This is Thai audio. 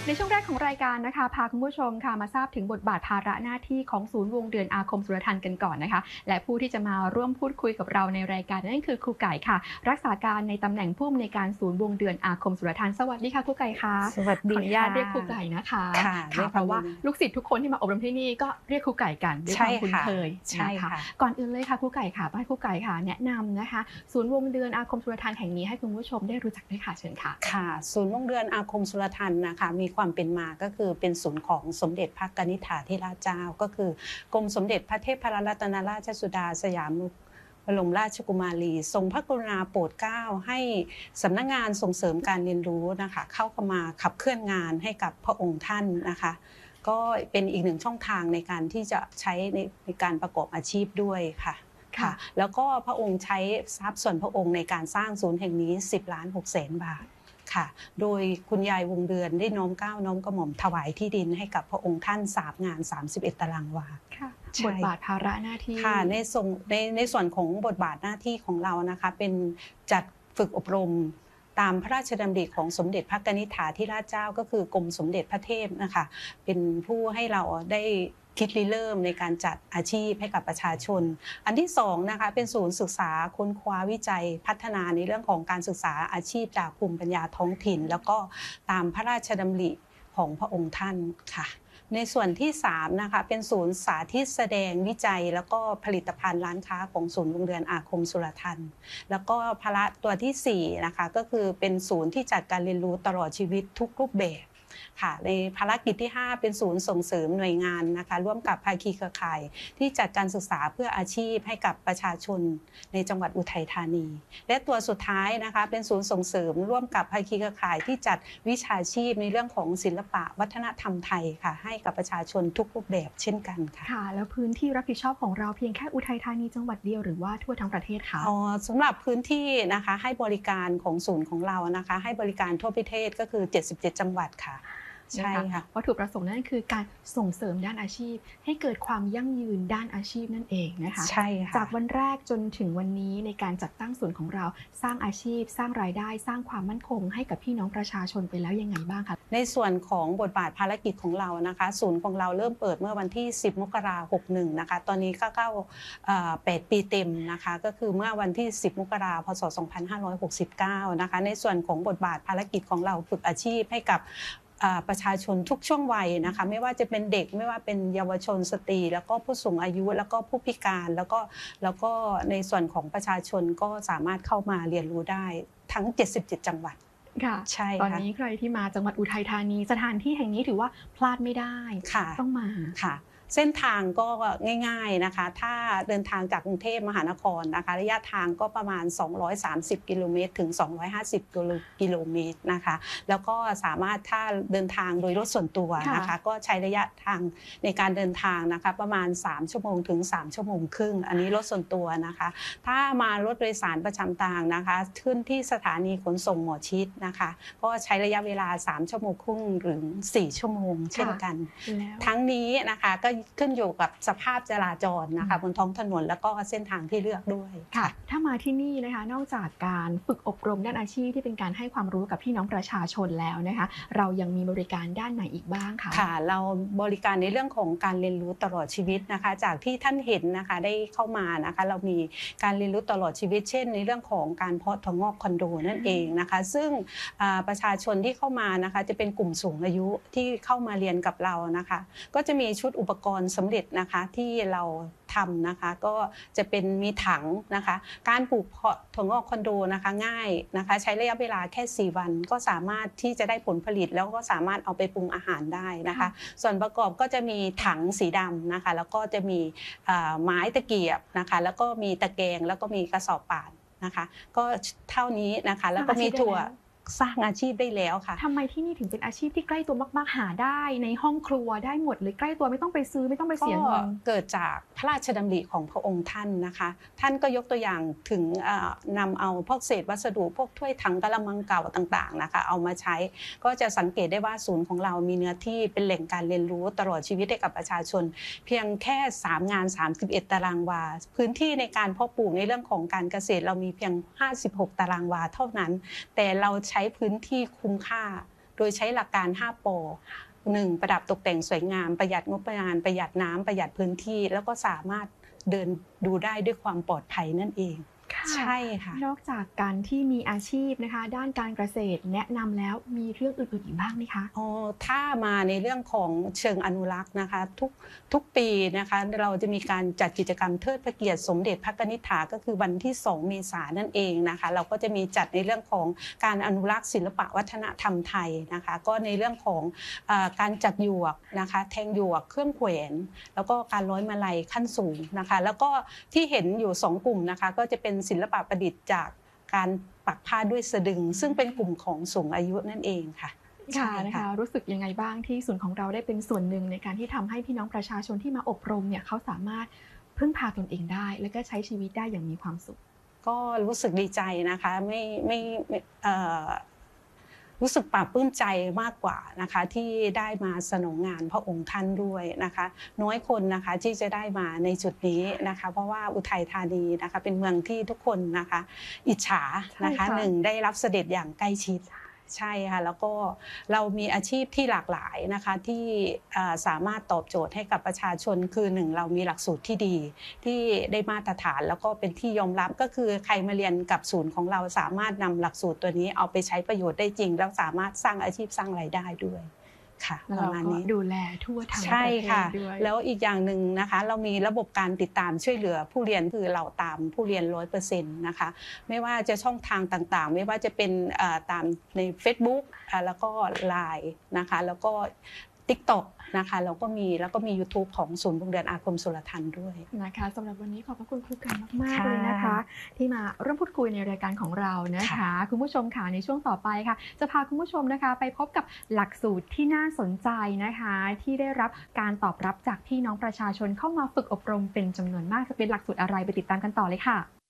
ในช่วงแรกของรายการนะคะพาคุณผู้ชมค่ะมาทราบถึงบทบาทภาระหน้าที่ของศูนย์วงเดือนอาคมสุรทัณฑ์กันก่อนนะคะและผู้ที่จะมาร่วมพูดคุยกับเราในรายการนั่นคือครูไก่ค่ะรักษาการในตำแหน่งผู้อำนวยการศูนย์วงเดือนอาคมสุรทัณฑ์สวัสดีค่ะครูไก่ค่ะสวัสดีขออนุญาตเรียกครูไก่นะคะค่ะเพราะว่าลูกศิษย์ทุกคนที่มาอบรมที่นี่ก็เรียกครูไก่กันด้วยความคุ้นเคยใช่ค่ะก่อนอื่นเลยค่ะครูไก่ค่ะให้ครูไก่ค่ะแนะนำนะคะศูนย์วงเดือนอาคมสุรทัณฑ์แห่งนี้ให้คุณผู้ชมได้รู้จักด้วยค่ะเชิญค่ะค่ะศูนย์วงเดือนอาคมสุรทัณฑ์นะคะมีความเป็นมาก็คือเป็นศูนย์ของสมเด็จพระกนิษฐาธิราชเจ้าก็คือกรมสมเด็จพระเทพรัตนราชสุดาสยามบรมราชกุมารีทรงพระกรุณาโปรดเกล้าให้สำนักงานส่งเสริมการเรียนรู้นะคะเข้ามาขับเคลื่อนงานให้กับพระองค์ท่านนะคะก็เป็นอีกหนึ่งช่องทางในการที่จะใช้ในการประกอบอาชีพด้วยค่ะค่ะแล้วก็พระองค์ใช้ทรัพย์ส่วนพระองค์ในการสร้างศูนย์แห่งนี้10,600,000 บาทค่ะโดยคุณยายวงเดือนได้น้อมเกล้าน้อมกระหม่อมถวายที่ดินให้กับพระองค์ท่าน3 งาน 31 ตารางวาบทบาทภาระหน้าที่ค่ะในส่วนของบทบาทหน้าที่ของเรานะคะเป็นจัดฝึกอบรมตามพระราชดำริของสมเด็จพระกนิษฐาธิราชเจ้าก็คือกรมสมเด็จพระเทพนะคะเป็นผู้ให้เราได้คิดริเริ่มในการจัดอาชีพให้กับประชาชนอันที่2นะคะเป็นศูนย์ศึกษาค้นคว้าวิจัยพัฒนาในเรื่องของการศึกษาอาชีพจากภูมิปัญญาท้องถิ่นแล้วก็ตามพระราชดำริของพระองค์ท่านค่ะในส่วนที่3นะคะเป็นศูนย์สาธิตแสดงวิจัยแล้วก็ผลิตภัณฑ์ร้านค้าของศูนย์วงเดือนอาคมสุรทัณฑ์แล้วก็ภาระตัวที่4นะคะก็คือเป็นศูนย์ที่จัดการเรียนรู้ตลอดชีวิตทุกรูปแบบค่ะในภารกิจที่5เป็นศูนย์ส่งเสริมหน่วยงานนะคะร่วมกับภาคีเครือข่ายที่จัดการศึกษาเพื่ออาชีพให้กับประชาชนในจังหวัดอุทัยธานีและตัวสุดท้ายนะคะเป็นศูนย์ส่งเสริมร่วมกับภาคีเครือข่ายที่จัดวิชาชีพในเรื่องของศิลปะวัฒนธรรมไทยค่ะให้กับประชาชนทุกรูปแบบเช่นกันค่ะค่ะแล้วพื้นที่รับผิดชอบของเราเพียงแค่อุทัยธานีจังหวัดเดียวหรือว่าทั่วทั้งประเทศคะสำหรับพื้นที่นะคะให้บริการของศูนย์ของเรานะคะให้บริการทั่วประเทศก็คือ77จังหวัดค่ะใช่ค่ะวัตถุประสงค์นั่นคือการส่งเสริมด้านอาชีพให้เกิดความยั่งยืนด้านอาชีพนั่นเองนะคะใช่ค่ะจากวันแรกจนถึงวันนี้ในการจัดตั้งศูนย์ของเราสร้างอาชีพสร้างรายได้สร้างความมั่นคงให้กับพี่น้องประชาชนไปแล้วยังไงบ้างคะในส่วนของบทบาทภารกิจของเรานะคะศูนย์ของเราเริ่มเปิดเมื่อวันที่10 มกราคม 61นะคะตอนนี้ก็เข้า8 ปีเต็มนะคะก็คือเมื่อวันที่10 มกราคม พ.ศ. 2569นะคะในส่วนของบทบาทภารกิจของเราฝึกอาชีพให้กับประชาชนทุกช่วงวัยนะคะไม่ว่าจะเป็นเด็กไม่ว่าเป็นเยาวชนสตรีแล้วก็ผู้สูงอายุแล้วก็ผู้พิการแล้วก็ในส่วนของประชาชนก็สามารถเข้ามาเรียนรู้ได้ทั้ง77จังหวัดค่ะใช่ตอนนี้ใครที่มาจังหวัดอุทัยธานีสถานที่แห่งนี้ถือว่าพลาดไม่ได้ต้องมาค่ะเส้นทางก็ง่ายๆนะคะถ้าเดินทางจากกรุงเทพมหานครนะคะระยะทางก็ประมาณ230 กิโลเมตรถึง250 กิโลเมตรนะคะแล้วก็สามารถถ้าเดินทางโดยรถส่วนตัวนะคะก็ใช้ระยะทางในการเดินทางนะคะประมาณ3 ชั่วโมงถึง3 ชั่วโมงครึ่งอันนี้รถส่วนตัวนะคะถ้ามารถโดยสารประจำทางนะคะขึ้นที่สถานีขนส่งหมอชิดนะคะก็ใช้ระยะเวลา3 ชั่วโมงครึ่งหรือ4 ชั่วโมงเช่นกันทั้งนี้นะคะก็ขึ้นอยู่กับสภาพจราจรนะคะบนท้องถนนแล้วก็เส้นทางที่เลือกด้วยค่ะถ้ามาที่นี่นะคะนอกจากการฝึกอบรมด้านอาชีพที่เป็นการให้ความรู้กับพี่น้องประชาชนแล้วนะคะเรายังมีบริการด้านไหนอีกบ้างคะค่ะเราบริการในเรื่องของการเรียนรู้ตลอดชีวิตนะคะจากที่ท่านเห็นนะคะได้เข้ามานะคะเรามีการเรียนรู้ตลอดชีวิตเช่นในเรื่องของการเพาะถั่วงอกคอนโดนั่นเองนะคะซึ่งประชาชนที่เข้ามานะคะจะเป็นกลุ่มสูงอายุที่เข้ามาเรียนกับเรานะคะก็จะมีชุดอุปกรณ์สำเร็จนะคะที่เราทำนะคะก็จะเป็นมีถังนะคะการปลูกเพาะถั่วงอกคอนโดนะคะง่ายนะคะใช้ระยะเวลาแค่4 วันก็สามารถที่จะได้ผลผลิตแล้วก็สามารถเอาไปปรุงอาหารได้นะคะส่วนประกอบก็จะมีถังสีดำนะคะแล้วก็จะมีไม้ตะเกียบนะคะแล้วก็มีตะแกรงแล้วก็มีกระสอบป่านนะคะก็เท่านี้นะคะแล้วก็มีถั่วสร้างอาชีพได้แล้วค่ะทำไมที่นี่ถึงเป็นอาชีพที่ใกล้ตัวมากๆหาได้ในห้องครัวได้หมดเลยใกล้ตัวไม่ต้องไปซื้อไม่ต้องไปเสียเงินเกิดจากพระราชดำริของพระองค์ท่านนะคะท่านก็ยกตัวอย่างถึงนำเอาพวกเศษวัสดุพวกถ้วยถังกะละมังเก่าต่างๆนะคะเอามาใช้ก็จะสังเกตได้ว่าศูนย์ของเรามีเนื้อที่เป็นแหล่งการเรียนรู้ตลอดชีวิตให้กับประชาชนเพียงแค่3 งาน 31 ตารางวาพื้นที่ในการเพาะปลูกในเรื่องของการเกษตรเรามีเพียง56 ตารางวาเท่านั้นแต่เราใช้พื้นที่คุ้มค่าโดยใช้หลักการ5ป1ประดับตกแต่งสวยงามประหยัดงบประมาณประหยัดน้ำประหยัดพื้นที่แล้วก็สามารถเดินดูได้ด้วยความปลอดภัยนั่นเองใช่ค่ะนอกจากการที่มีอาชีพนะคะด้านการเกษตรแนะนำแล้วมีเรื่องอื่นๆอีกบ้างไหมคะถ้ามาในเรื่องของเชิงอนุรักษ์นะคะทุกปีนะคะเราจะมีการจัดกิจกรรมเทิดพระเกียรติสมเด็จพระนิธิถาก็คือวันที่2เมษายนนั่นเองนะคะเราก็จะมีจัดในเรื่องของการอนุรักษ์ศิลปะวัฒนธรรมไทยนะคะก็ในเรื่องของการจัดหยวกนะคะแทงหยวกเครื่องแขวนแล้วก็การร้อยมาลัยขั้นสูงนะคะแล้วก็ที่เห็นอยู่2กลุ่มนะคะก็จะเป็นศิลปะประดิษฐ์จากการปักผ้าด้วยสะดึงซึ่งเป็นกลุ่มของสูงอายุนั่นเองค่ะค่ะนะคะรู้สึกยังไงบ้างที่ศูนย์ของเราได้เป็นส่วนหนึ่งในการที่ทำให้พี่น้องประชาชนที่มาอบรมเนี่ยเขาสามารถพึ่งพาตนเองได้และก็ใช้ชีวิตได้อย่างมีความสุขก็รู้สึกดีใจนะคะไม่รู้สึกปลาบปลื้มใจมากกว่านะคะที่ได้มาสนองงานพระองค์ท่านด้วยนะคะน้อยคนนะคะที่จะได้มาในจุดนี้นะคะเพราะว่าอุทัยธานีนะคะเป็นเมืองที่ทุกคนนะคะอิจฉานะคะหนึ่งได้รับเสด็จอย่างใกล้ชิดใช่ค่ะแล้วก็เรามีอาชีพที่หลากหลายนะคะที่สามารถตอบโจทย์ให้กับประชาชนคือหนึ่งเรามีหลักสูตรที่ดีที่ได้มาตรฐานแล้วก็เป็นที่ยอมรับก็คือใครมาเรียนกับศูนย์ของเราสามารถนำหลักสูตรตัวนี้เอาไปใช้ประโยชน์ได้จริงแล้วสามารถสร้างอาชีพสร้างรายได้ด้วยค่ะประมาณนี้ดูแลทั่วทั้งประเทศด้วยใช่ค่ะแล้วอีกอย่างหนึ่งนะคะเรามีระบบการติดตามช่วยเหลือผู้เรียนคือเราตามผู้เรียน 100% นะคะไม่ว่าจะช่องทางต่างๆไม่ว่าจะเป็นตามใน Facebook แล้วก็ LINE นะคะแล้วก็ TikTok นะคะแล้วก็มี YouTube ของศูนย์วงเดือนอาคมสุรทัณฑ์ด้วยนะคะสำหรับวันนี้ขอบพระคุณครูกันมากๆเลยนะคะที่มาร่วมพูดคุยในรายการของเรานะคะคุณผู้ชมค่ะในช่วงต่อไปค่ะจะพาคุณผู้ชมนะคะไปพบกับหลักสูตรที่น่าสนใจนะคะที่ได้รับการตอบรับจากพี่น้องประชาชนเข้ามาฝึกอบรมเป็นจำนวนมากจะเป็นหลักสูตรอะไรไปติดตามกันต่อเลยค่ะ